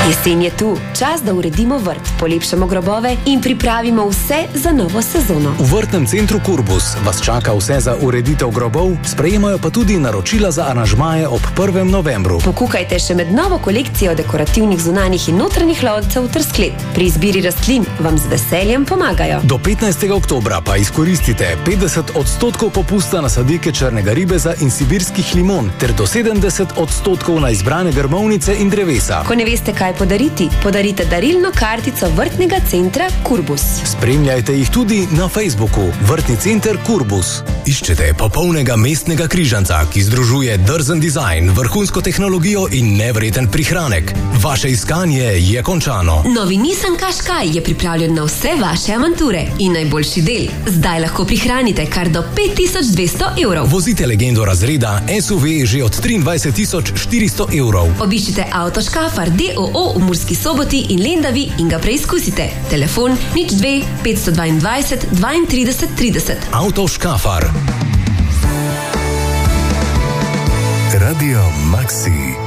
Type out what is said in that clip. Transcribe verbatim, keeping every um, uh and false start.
Jesen je tu, čas, da uredimo vrt, polepšamo grobove in pripravimo vse za novo sezono. V vrtnem centru Kurbus vas čaka vse za ureditev grobov, sprejemajo pa tudi naročila za aranžmaje ob prvem novembru. Pokukajte še med novo kolekcijo dekorativnih zunanjih in notranjih loncev ter sklet. Pri izbiri rastlin vam z veseljem pomagajo. Do petnajstega oktobra pa izkoristite petdeset odstotkov popusta na sadike črnega ribeza in sibirskih limon ter do sedemdeset odstotkov na izbrane grmovnice in drevesa. Ko ne veste, kaj podariti, podarite darilno kartico vrtnega centra Kurbus. Spremljajte jih tudi na Facebooku. Vrtni center Kurbus. Iščete popolnega mestnega križanca, ki združuje drzen dizajn, vrhunsko tehnologijo in nevreten prihranek. Vaše iskanje je končano. Novi Nissan Qashqai je pripravljen na vse vaše avanture. In najboljši del, zdaj lahko prihranite kar do pet tisoč dvesto evrov. Vozite legendo razreda S U V že od triindvajset tisoč štiristo evrov. Obiščite Avto Škafar D O O v Murski Soboti in Lendavi in ga preizkusite. Telefon nič dve petsto dvaindvajset dvaintrideset trideset. Avto Škafar. Radio Maxi.